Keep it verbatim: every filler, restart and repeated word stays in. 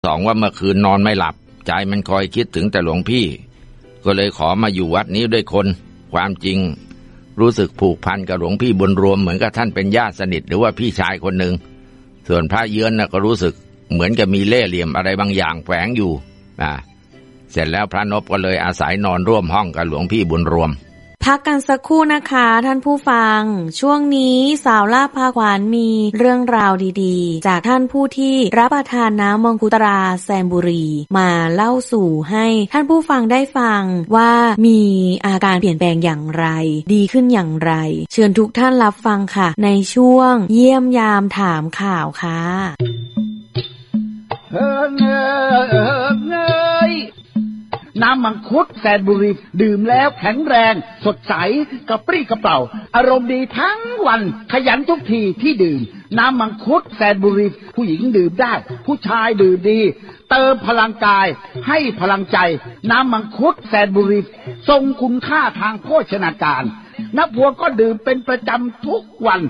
สองว่าเมื่อคืนนอนไม่หลับใจมันคอยคิดถึงแต่หลวงพี่ก็เลยขอมาอยู่วัดนี้ด้วยคนความจริงรู้สึกผูกพันกับหลวงพี่บุญรวมเหมือนกับท่านเป็นญาติสนิทหรือว่าพี่ชายคนหนึ่งส่วนพระเยือนน่ะก็รู้สึกเหมือนกับมีเล่ห์เหลี่ยมอะไรบางอย่างแฝงอยู่อ่าเสร็จแล้วพระนพก็เลยอาศัยนอนร่วมห้องกับหลวงพี่บุญรวมพักกันสักครู่นะคะท่านผู้ฟังช่วงนี้สาวลาภพาขวานมีเรื่องราวดีๆจากท่านผู้ที่รับประทานน้ำมังคุตราแซมบุรีมาเล่าสู่ให้ท่านผู้ฟังได้ฟังว่ามีอาการเปลี่ยนแปลงอย่างไรดีขึ้นอย่างไรเชิญทุกท่านรับฟังค่ะในช่วงเยี่ยมยามถามข่าวค่ะเฮ้ยเฮ้ยน้ำมังคุดแซนบุรีดื่มแล้วแข็งแรงสดใสกระปรี้กระเปร่าอารมณ์ดีทั้งวันขยันทุกทีที่ดื่มน้ำมังคุดแซนบุรีผู้หญิงดื่มได้ผู้ชายดื่มดีเติมพลังกายให้พลังใจน้ำมังคุดแซนบุรีทรงคุณค่าทางโภชนาการนักพวงก็ดื่มเป็นประจำทุกวัน